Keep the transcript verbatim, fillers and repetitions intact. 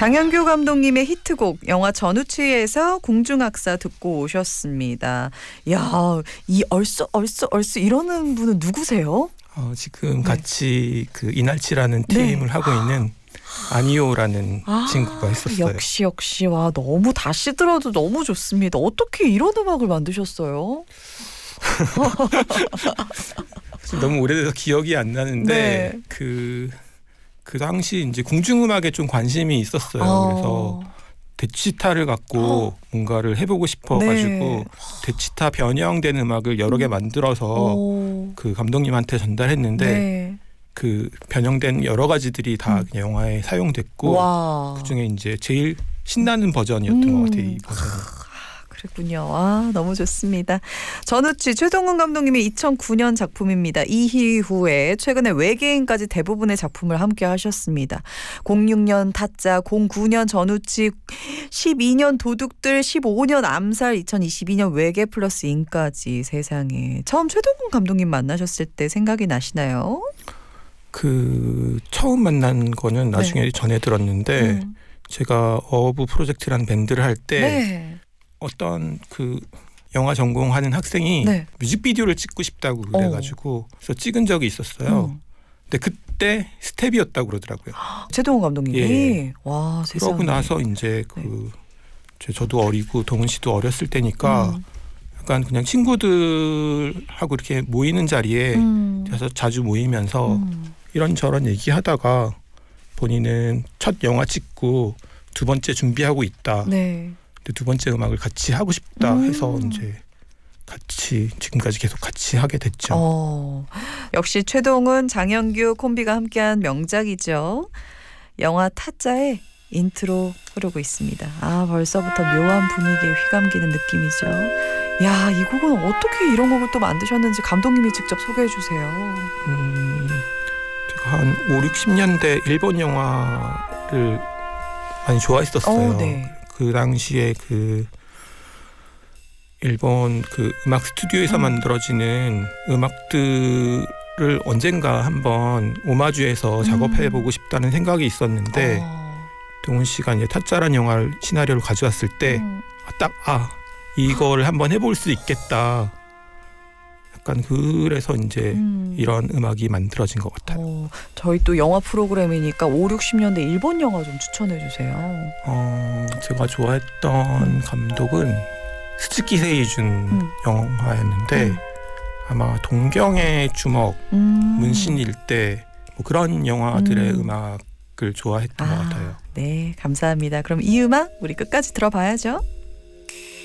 장현규 감독님의 히트곡 영화 전우치에서 공중악사 듣고 오셨습니다. 야, 이 얼쑤 얼쑤 얼쑤 이러는 분은 누구세요? 어, 지금 네. 같이 그 이날치라는 팀을 네. 하고 있는 아니오라는 아, 친구가 있었어요. 역시 역시 와 너무 다시 들어도 너무 좋습니다. 어떻게 이런 음악을 만드셨어요? 너무 오래돼서 기억이 안 나는데 네. 그, 그 당시 이제 궁중음악에 좀 관심이 있었어요. 어. 그래서 대치타를 갖고 어. 뭔가를 해보고 싶어가지고 네. 대치타 변형된 음악을 여러 개 만들어서 오. 그 감독님한테 전달했는데 네. 그 변형된 여러 가지들이 다 음. 그냥 영화에 사용됐고 와. 그중에 이제 제일 신나는 버전이었던 음. 것 같아요. 이 버전이. 그랬군요. 아, 너무 좋습니다. 전우치 최동훈 감독님의 이천구 년 작품입니다. 이희후에 최근에 외계인까지 대부분의 작품을 함께 하셨습니다. 공육 년 타짜, 공구 년 전우치, 십이 년 도둑들, 십오 년 암살, 이천이십이 년 외계 플러스 인까지 세상에. 처음 최동훈 감독님 만나셨을 때 생각이 나시나요? 그 처음 만난 거는 나중에 네. 전해 들었는데 음. 제가 어부 프로젝트라는 밴드를 할 때 네. 어떤 그 영화 전공하는 학생이 네. 뮤직비디오를 찍고 싶다고 그래가지고 그래서 찍은 적이 있었어요. 음. 근데 그때 스텝이었다고 그러더라고요. 최동훈 감독님이 예. 와 세상에. 그러고 나서 이제 그 저- 저도 어리고 동훈 씨도 어렸을 때니까 음. 약간 그냥 친구들하고 이렇게 모이는 자리에 음. 가서 자주 모이면서 음. 이런저런 얘기하다가 본인은 첫 영화 찍고 두 번째 준비하고 있다. 네. 근데 두 번째 음악을 같이 하고 싶다 음. 해서 이제 같이 지금까지 계속 같이 하게 됐죠. 어, 역시 최동훈, 장현규 콤비가 함께한 명작이죠. 영화 타짜의 인트로 흐르고 있습니다. 아, 벌써부터 묘한 분위기에 휘감기는 느낌이죠. 야, 이 곡은 어떻게 이런 곡을 또 만드셨는지 감독님이 직접 소개해 주세요. 음, 제가 한 오, 육십 년대 일본 영화를 많이 좋아했었어요. 어, 네. 그 당시에 그 일본 그 음악 스튜디오에서 음. 만들어지는 음악들을 언젠가 한번 오마주해서 음. 작업해보고 싶다는 생각이 있었는데 어. 동훈 씨가 이제 타짜라는 영화를 시나리오를 가져왔을 때 음. 딱 아 이거를 한번 해볼 수 있겠다. 약간 그래서 이제 음. 이런 음악이 만들어진 것 같아요. 어, 저희 또 영화 프로그램이니까 오, 육십 년대 일본 영화 좀 추천해 주세요. 어, 제가 좋아했던 음. 감독은 스즈키 세이준 음. 영화였는데 음. 아마 동경의 주먹, 음. 문신일대 뭐 그런 영화들의 음. 음악을 좋아했던 아, 것 같아요. 네, 감사합니다. 그럼 이 음악 우리 끝까지 들어봐야죠.